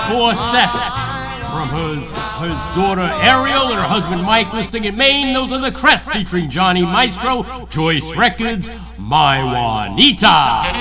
for Seth. From her daughter Ariel and her husband Mike listening in Maine, those are the Crests featuring Johnny Maestro, Joyce Records, My Juanita.